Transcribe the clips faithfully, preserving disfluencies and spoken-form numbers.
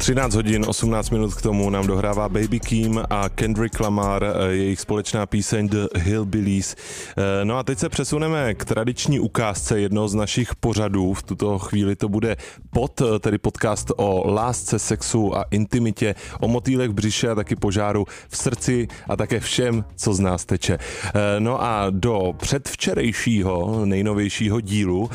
třináct hodin, osmnáct minut k tomu nám dohrává Baby Keem a Kendrick Lamar, jejich společná píseň The Hillbillies. No a teď se přesuneme k tradiční ukázce jednoho z našich pořadů. V tuto chvíli to bude Pod, tedy podcast o lásce, sexu a intimitě, o motýlech v břiše a taky požáru v srdci a také všem, co z nás teče. No a do předvčerejšího, nejnovějšího dílu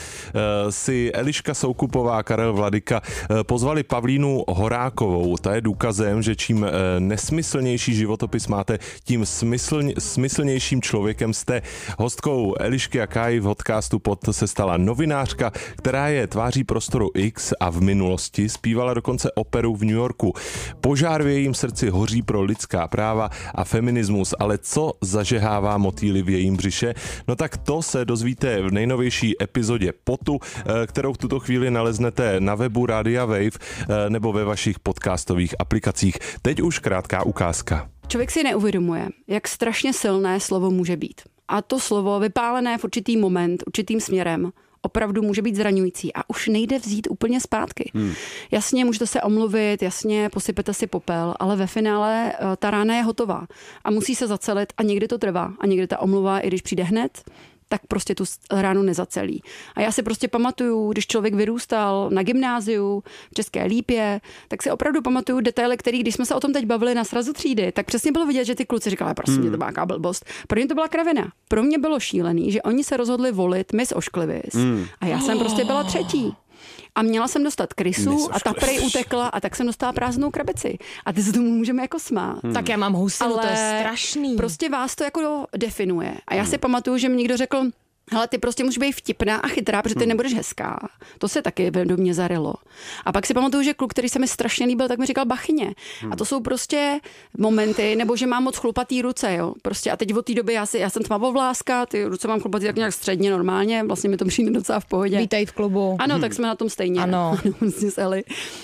si Eliška Soukupová a Karel Vladyka pozvali Pavlínu Horákovou. Ta je důkazem, že čím nesmyslnější životopis máte, tím smysl, smyslnějším člověkem jste. Hostkou Elišky a Káji v podcastu Pod se stala novinářka, která je tváří Prostoru X a v minulosti zpívala dokonce operu v New Yorku. Požár v jejím srdci hoří pro lidská práva a feminismus, ale co zažehává motýly v jejím břiše? No tak to se dozvíte v nejnovější epizodě Potu, kterou v tuto chvíli naleznete na webu Rádia Wave nebo ve vašich podcastových aplikacích. Teď už krátká ukázka. Člověk si neuvědomuje, jak strašně silné slovo může být. A to slovo vypálené v určitý moment, určitým směrem, opravdu může být zraňující a už nejde vzít úplně zpátky. Hmm. Jasně, můžete se omluvit, jasně, posypete si popel, ale ve finále ta rána je hotová a musí se zacelit a někdy to trvá a někdy ta omluva, i když přijde hned, tak prostě tu ránu nezacelí. A já si prostě pamatuju, když člověk vyrůstal na gymnáziu v České Lípě, tak si opravdu pamatuju detaily, který, když jsme se o tom teď bavili na srazu třídy, tak přesně bylo vidět, že ty kluci říkali, prosím, hmm. mě to byla jaká blbost. Pro ně to byla kravina. Pro mě bylo šílený, že oni se rozhodli volit Miss Ošklivis hmm. a já jsem prostě byla třetí. A měla jsem dostat krysu a ta prej utekla a tak jsem dostala prázdnou krabici. A ty se tomu můžeme jako smát. Hmm. Tak já mám husinu, to je strašný. Prostě vás to jako definuje. A já hmm. si pamatuju, že mi někdo řekl, hele, ty prostě musíš být vtipná a chytrá, protože ty hmm. nebudeš hezká. To se taky do mě zarilo. A pak si pamatuju, že kluk, který se mi strašně líbil, tak mi říkal bachyně. Hmm. A to jsou prostě momenty, nebo že mám moc chlupatý ruce, jo. Prostě a teď od té doby já, si, já jsem tmavovláska, ty ruce mám chlupatý tak nějak středně normálně, vlastně mi to přijde docela v pohodě. Vítej v klubu. Ano, hmm. tak jsme na tom stejně. Ano. s Eli.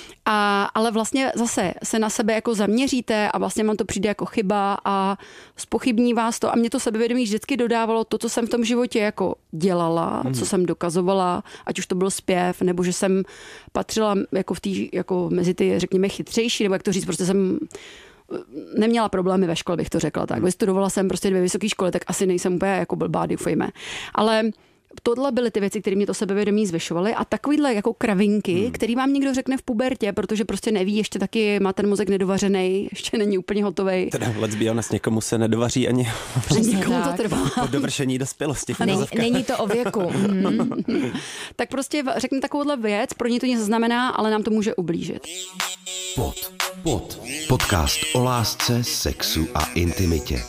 A, ale vlastně zase se na sebe jako zaměříte a vlastně vám to přijde jako chyba a zpochybní vás to a mě to sebevědomí vždycky dodávalo to, co jsem v tom životě jako dělala, mm. co jsem dokazovala, ať už to byl zpěv, nebo že jsem patřila jako v tý, jako mezi ty, řekněme, chytřejší, nebo jak to říct, prostě jsem neměla problémy ve škole, bych to řekla tak. Vystudovala jsem prostě dvě vysoké školy, tak asi nejsem úplně jako blbá, doufejme. Ale tohle byly ty věci, které mě to sebevědomí zvyšovaly a takovýhle jako kravinky, hmm. který vám někdo řekne v pubertě, protože prostě neví, ještě taky má ten mozek nedovařený, ještě není úplně hotovej. Teda let's be honest, někomu se nedovaří ani někomu to trvá. Po dovršení dospělosti. Není, není to o věku. Hmm. Tak prostě řekne takovouhle věc, pro ně to nic znamená, ale nám to může ublížit. Pod, pod. Podcast o lásce, sexu a intimitě.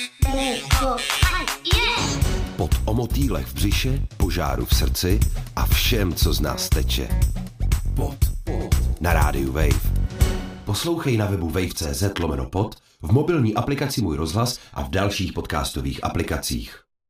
Pod o motýlech v břiše, požáru v srdci a všem, co z nás teče. Pod, pod. Na rádiu Wave. Poslouchej na webu wave tečka cz lomeno pod, v mobilní aplikaci Můj rozhlas a v dalších podcastových aplikacích.